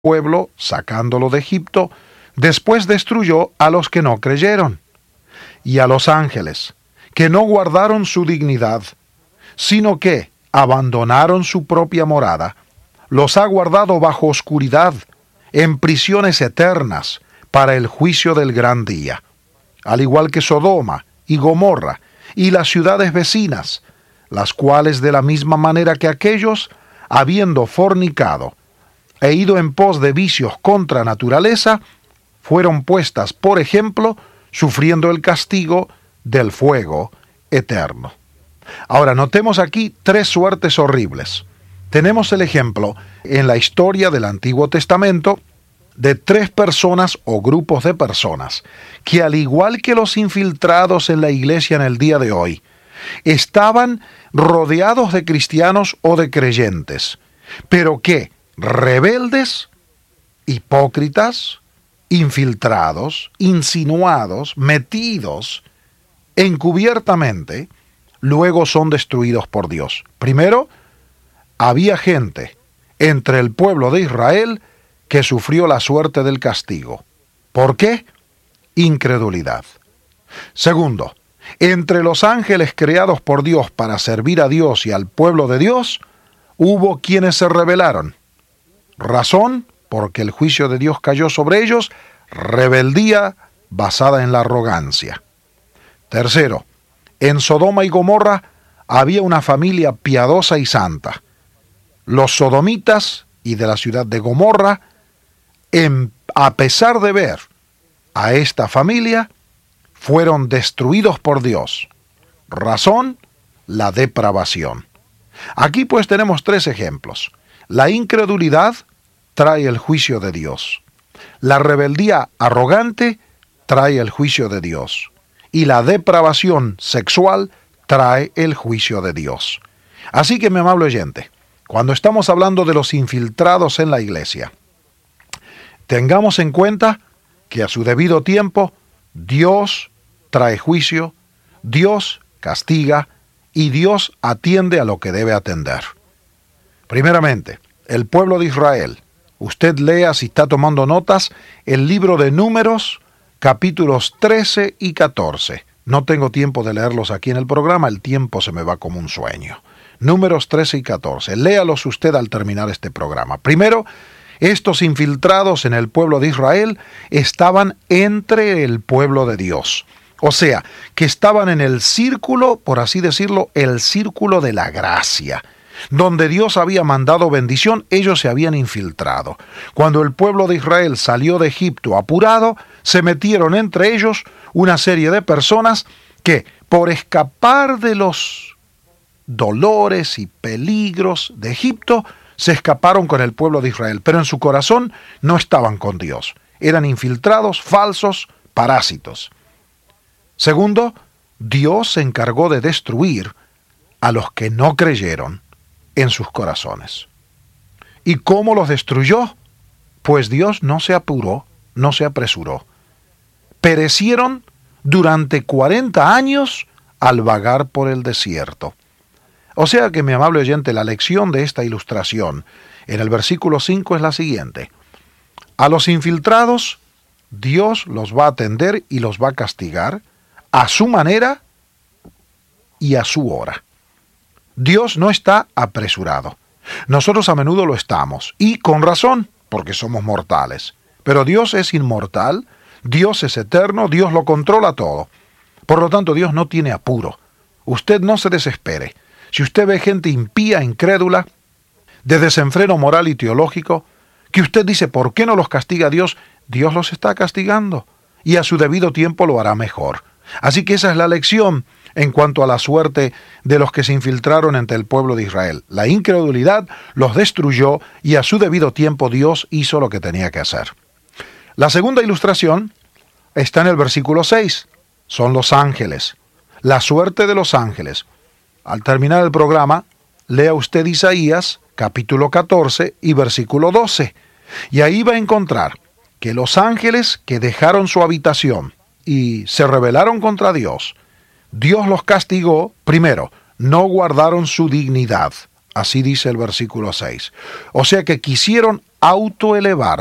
pueblo, sacándolo de Egipto, después destruyó a los que no creyeron, y a los ángeles, que no guardaron su dignidad, sino que abandonaron su propia morada, los ha guardado bajo oscuridad, en prisiones eternas, para el juicio del gran día. Al igual que Sodoma y Gomorra y las ciudades vecinas, las cuales de la misma manera que aquellos, habiendo fornicado e ido en pos de vicios contra naturaleza, fueron puestas por ejemplo, sufriendo el castigo del fuego eterno. Ahora, notemos aquí tres suertes horribles. Tenemos el ejemplo en la historia del Antiguo Testamento de tres personas o grupos de personas que, al igual que los infiltrados en la iglesia en el día de hoy, estaban rodeados de cristianos o de creyentes, pero que, rebeldes, hipócritas, infiltrados, insinuados, metidos encubiertamente, luego son destruidos por Dios. Primero, había gente entre el pueblo de Israel que sufrió la suerte del castigo. ¿Por qué? Incredulidad. Segundo, entre los ángeles creados por Dios para servir a Dios y al pueblo de Dios, hubo quienes se rebelaron. Razón, porque el juicio de Dios cayó sobre ellos, rebeldía basada en la arrogancia. Tercero, en Sodoma y Gomorra había una familia piadosa y santa. Los sodomitas y de la ciudad de Gomorra, a pesar de ver a esta familia, fueron destruidos por Dios. Razón, la depravación. Aquí pues tenemos tres ejemplos. La incredulidad trae el juicio de Dios. La rebeldía arrogante trae el juicio de Dios. Y la depravación sexual trae el juicio de Dios. Así que, mi amable oyente, cuando estamos hablando de los infiltrados en la iglesia, tengamos en cuenta que a su debido tiempo Dios trae juicio, Dios castiga y Dios atiende a lo que debe atender. Primeramente, el pueblo de Israel. Usted lea, si está tomando notas, el libro de Números, capítulos 13 y 14. No tengo tiempo de leerlos aquí en el programa, el tiempo se me va como un sueño. Números 13 y 14. Léalos usted al terminar este programa. Primero, estos infiltrados en el pueblo de Israel estaban entre el pueblo de Dios. O sea, que estaban en el círculo, por así decirlo, el círculo de la gracia. Donde Dios había mandado bendición, ellos se habían infiltrado. Cuando el pueblo de Israel salió de Egipto apurado, se metieron entre ellos una serie de personas que, por escapar de los dolores y peligros de Egipto, se escaparon con el pueblo de Israel, pero en su corazón no estaban con Dios. Eran infiltrados, falsos, parásitos. Segundo, Dios se encargó de destruir a los que no creyeron en sus corazones. ¿Y cómo los destruyó? Pues Dios no se apuró, no se apresuró. Perecieron durante 40 años al vagar por el desierto. O sea que, mi amable oyente, la lección de esta ilustración en el versículo 5 es la siguiente. A los infiltrados, Dios los va a atender y los va a castigar a su manera y a su hora. Dios no está apresurado. Nosotros a menudo lo estamos, y con razón, porque somos mortales. Pero Dios es inmortal, Dios es eterno, Dios lo controla todo. Por lo tanto, Dios no tiene apuro. Usted no se desespere. Si usted ve gente impía, incrédula, de desenfreno moral y teológico, que usted dice, ¿por qué no los castiga Dios? Dios los está castigando, y a su debido tiempo lo hará mejor. Así que esa es la lección en cuanto a la suerte de los que se infiltraron entre el pueblo de Israel. La incredulidad los destruyó y a su debido tiempo Dios hizo lo que tenía que hacer. La segunda ilustración está en el versículo 6. Son los ángeles. La suerte de los ángeles. Al terminar el programa, lea usted Isaías, capítulo 14 y versículo 12. Y ahí va a encontrar que los ángeles que dejaron su habitación y se rebelaron contra Dios, Dios los castigó, primero, no guardaron su dignidad. Así dice el versículo 6. O sea que quisieron autoelevar